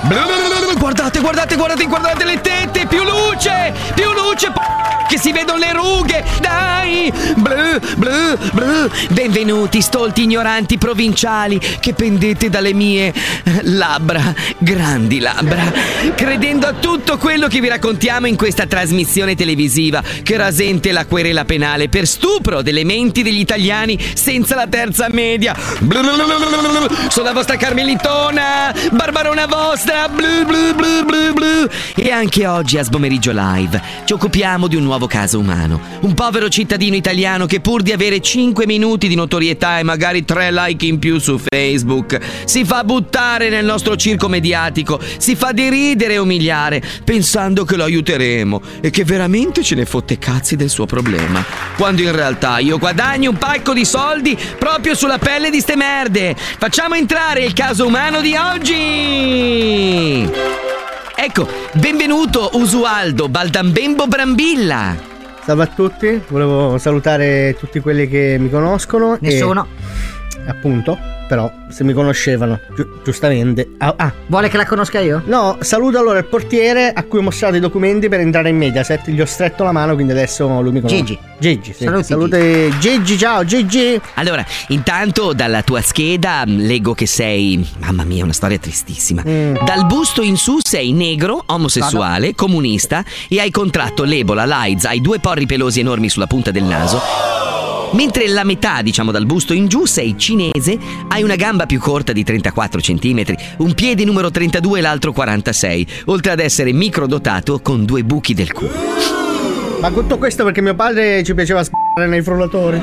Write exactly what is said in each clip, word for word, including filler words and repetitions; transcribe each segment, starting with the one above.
Guardate, guardate, guardate, guardate le tette, più luce, più luce, che si vedono le rughe, dai. Blu, blu, blu. Benvenuti, stolti ignoranti provinciali che pendete dalle mie labbra, grandi labbra, credendo a tutto quello che vi raccontiamo in questa trasmissione televisiva che rasente la querela penale per stupro delle menti degli italiani senza la terza media. Blu, blu, blu, blu, blu. Sono la vostra Carmelitona, Barbarona vostra, blu, blu, blu, blu, blu. E anche oggi a Sbomeriggio Live ci occupiamo di un nuovo caso umano, un povero cittadino italiano che pur di avere cinque minuti di notorietà e magari tre like in più su Facebook si fa buttare nel nostro circo mediatico, si fa deridere e umiliare pensando che lo aiuteremo e che veramente ce ne fotte cazzi del suo problema, quando in realtà io guadagno un pacco di soldi proprio sulla pelle di ste merde. Facciamo entrare il caso umano di oggi. Ecco, benvenuto Usualdo Baldambembo Brambilla. Salve a tutti, volevo salutare tutti quelli che mi conoscono. Nessuno. E, appunto, però, se mi conoscevano, gi- giustamente. Ah, ah, vuole che la conosca io? No, saluto allora il portiere a cui ho mostrato i documenti per entrare in Mediaset. Gli ho stretto la mano, quindi adesso lui mi conosce. Gigi. Gigi, sì. Saluti, salute Gigi, ciao Gigi. Allora, intanto dalla tua scheda leggo che sei, mamma mia, una storia tristissima. Mm. Dal busto in su sei negro, omosessuale, Vado. comunista e hai contratto l'Ebola, l'AIDS, hai due porri pelosi enormi sulla punta del naso. Mentre la metà, diciamo dal busto in giù, sei cinese, hai una gamba più corta di trentaquattro centimetri, un piede numero trentadue e l'altro quarantasei, oltre ad essere microdotato con due buchi del culo. Ma tutto questo perché mio padre ci piaceva sparare nei frullatori.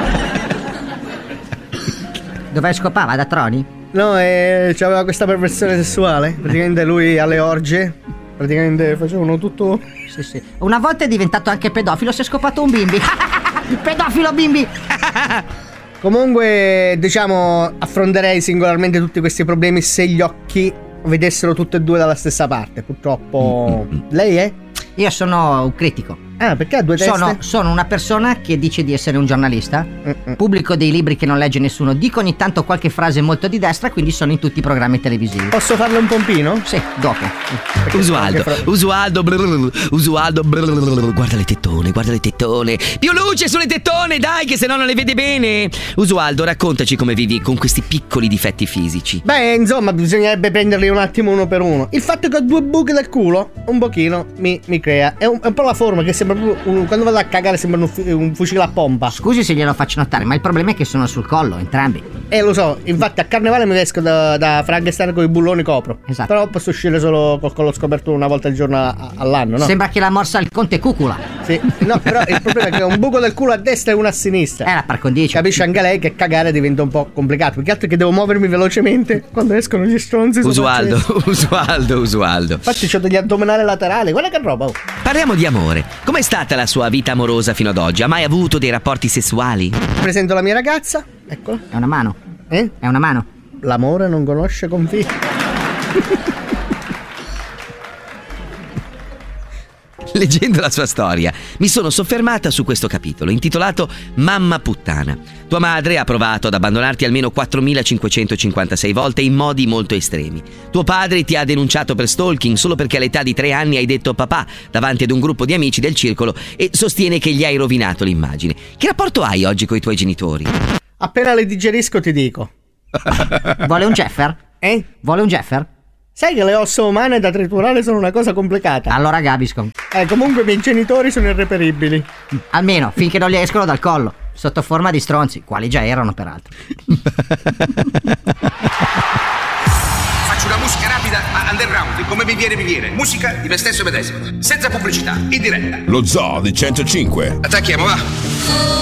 Dove scopava? Da Troni? No, e aveva questa perversione sessuale. Praticamente lui alle orge, praticamente facevano tutto. Sì, sì. Una volta è diventato anche pedofilo, si è scopato un bimbi. Pedofilo bimbi. Comunque, diciamo, affronterei singolarmente tutti questi problemi se gli occhi vedessero tutti e due dalla stessa parte. Purtroppo. Mm-hmm. Lei è? Io sono un critico. Ah, perché ha due teste? Sono, sono una persona che dice di essere un giornalista. Mm-mm. Pubblico dei libri che non legge nessuno. Dico ogni tanto qualche frase molto di destra, quindi sono in tutti i programmi televisivi. Posso farle un pompino? Sì, dopo. Usualdo, Usualdo, brrr, Usualdo, brrr, guarda le tettone, guarda le tettone. Più luce sulle tettone, dai, che se no non le vede bene. Usualdo, raccontaci come vivi con questi piccoli difetti fisici. Beh, insomma, bisognerebbe prenderli un attimo uno per uno. Il fatto che ho due buchi del culo, un pochino, mi, mi crea. È un, è un po' la forma che sembra proprio un, quando vado a cagare sembra un, un fucile a pompa. Scusi se glielo faccio notare, ma il problema è che sono sul collo, entrambi. Eh, lo so, infatti a carnevale mi esco da, da Frankenstein con i bulloni copro. Esatto. Però posso uscire solo col collo scoperto una volta al giorno a, all'anno, no? Sembra che l'ha morsa il conte Cucula. Sì, no, però il problema è che ho un buco del culo a destra e uno a sinistra. È la par condicio. Capisce anche lei che cagare diventa un po' complicato. Perché altro che devo muovermi velocemente quando escono gli stronzi. Usualdo, Usualdo, Usualdo. Infatti c'ho degli addominali laterali, guarda che roba. Oh. Parliamo di amore. Com'è stata la sua vita amorosa fino ad oggi? Ha mai avuto dei rapporti sessuali? Presento la mia ragazza, eccola. È una mano. Eh? È una mano. L'amore non conosce confini. Leggendo la sua storia, mi sono soffermata su questo capitolo, intitolato Mamma puttana. Tua madre ha provato ad abbandonarti almeno quattromilacinquecentocinquantasei volte in modi molto estremi. Tuo padre ti ha denunciato per stalking solo perché all'età di tre anni hai detto papà davanti ad un gruppo di amici del circolo e sostiene che gli hai rovinato l'immagine. Che rapporto hai oggi coi tuoi genitori? Appena le digerisco ti dico. Vuole un Jeffer? Eh? Vuole un Jeffer? Sai che le ossa umane da triturare sono una cosa complicata. Allora Gaviscon. Eh, comunque i miei genitori sono irreperibili. Almeno finché non gli escono dal collo, sotto forma di stronzi, quali già erano peraltro. Faccio una musica rapida ma underground, come mi viene mi viene. Musica di me stesso medesimo, senza pubblicità, in diretta. Lo Zoo di centocinque. Attacchiamo, va.